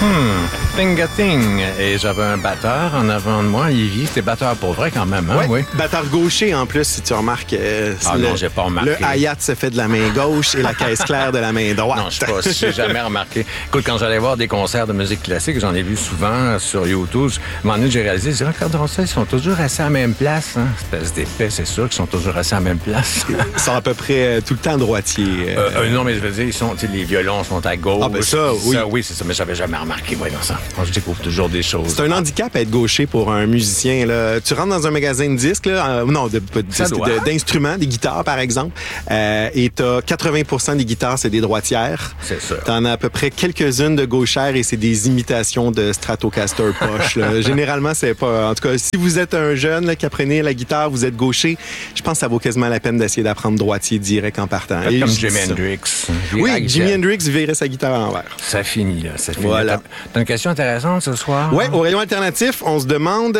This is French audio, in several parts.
Thing a Thing. Et j'avais un batteur en avant de moi, Yves. C'était batteur pour vrai quand même, hein? Oui. Batteur gaucher en plus, si tu remarques. Non, j'ai pas remarqué. Le hi-hat se fait de la main gauche et la caisse claire de la main droite. Non, je sais jamais remarqué. Écoute, quand j'allais voir des concerts de musique classique, j'en ai vu souvent sur YouTube. À un moment donné, j'ai réalisé, je dis, regardons ça, ils sont toujours assis à la même place. Hein? Espèce d'épais, c'est sûr qu'ils sont toujours assis à la même place. Ils sont à peu près tout le temps droitiers. Non, mais je veux dire, les violons sont à gauche. Ah, ben ça, oui. Oui, c'est ça, mais j'avais jamais remarqué. Voyons ça. Moi, je découvre toujours des choses. C'est un handicap à être gaucher pour un musicien. Là. Tu rentres dans un magasin de disques, là, d'instruments, des guitares, par exemple, et t'as 80% des guitares, c'est des droitières. C'est ça. T'en as à peu près quelques-unes de gauchères et c'est des imitations de Stratocaster poche. Là. Généralement, c'est pas... En tout cas, si vous êtes un jeune là, qui apprenez la guitare, vous êtes gaucher, je pense que ça vaut quasiment la peine d'essayer d'apprendre droitier direct en partant. Comme Jimi Hendrix. Oui, Jimi Hendrix virait sa guitare à l'envers. Ça finit, là. Ça finit. Voilà. T'as une question intéressante ce soir? Oui, au rayon alternatif, on se demande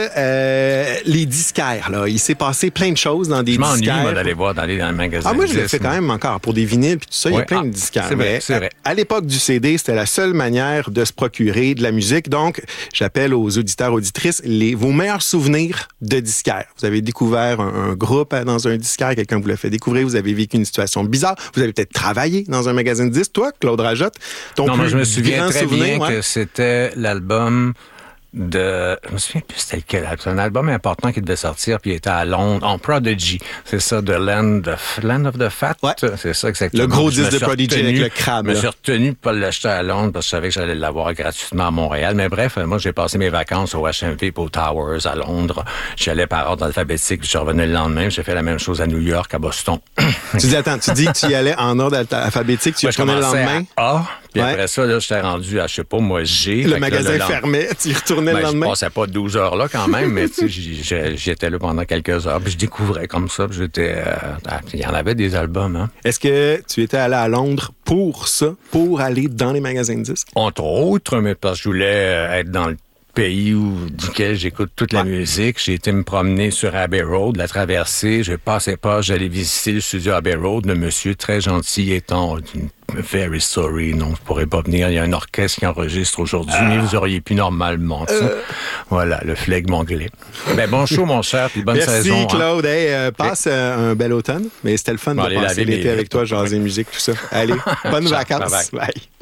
les disquaires. Là. Il s'est passé plein de choses dans des disquaires. Je m'ennuie, moi, d'aller voir dans les magasins. Ah, moi, je le fais quand même encore. Pour des vinyles puis tout ça, il y a plein de disquaires. C'est vrai. À l'époque du CD, c'était la seule manière de se procurer de la musique. Donc, j'appelle aux auditeurs, auditrices, vos meilleurs souvenirs de disquaires. Vous avez découvert un groupe dans un disquaire, quelqu'un vous l'a fait découvrir, vous avez vécu une situation bizarre, vous avez peut-être travaillé dans un magasin de disques. Toi, Claude Rajotte, moi, je me souviens très bien ouais? que c'était l'album je me souviens plus c'était lequel. C'est un album important qui devait sortir, puis il était à Londres, en Prodigy. C'est ça, The Land of the Fat. Ouais. C'est ça exactement. Le gros disque de Prodigy avec le crabe. Je me suis retenu de pas l'acheter à Londres parce que je savais que j'allais l'avoir gratuitement à Montréal. Mais bref, moi, j'ai passé mes vacances au HMV et aux Towers à Londres. J'allais par ordre alphabétique, puis je suis revenu le lendemain. J'ai fait la même chose à New York, à Boston. Tu dis que tu y allais en ordre alphabétique, tu y retournais le lendemain? Puis après ça, là, j'étais rendu à, je sais pas, moi, G. Le magasin fermait, tu y retournais le lendemain? Je passais pas 12 heures là quand même, mais tu sais, j'étais là pendant quelques heures. Puis je découvrais comme ça. Puis il y en avait des albums. Hein. Est-ce que tu étais allé à Londres pour ça, pour aller dans les magasins de disques? Entre autres, mais parce que je voulais être dans le pays duquel j'écoute toute la musique. J'ai été me promener sur Abbey Road, la traversée. Je passais pas, j'allais visiter le studio Abbey Road. Le monsieur, très gentil, étant very sorry, non, je pourrais pas venir. Il y a un orchestre qui enregistre aujourd'hui, mais vous auriez pu normalement. Voilà, le flegme anglais. Ben, bon show, mon cher, puis bonne saison. Merci, Claude. Hey, passe un bel automne. Mais c'était le fun de passer l'été avec toi, jaser musique, tout ça. Allez, bonnes vacances. Bye. Bye.